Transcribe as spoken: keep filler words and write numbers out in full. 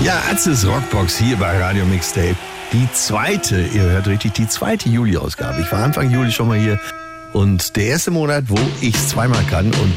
Ja, Atzes Rockbox hier bei Radio Mixtape. Die zweite, ihr hört richtig, die zweite Juli-Ausgabe. Ich war Anfang Juli schon mal hier und der erste Monat, wo ich es zweimal kann und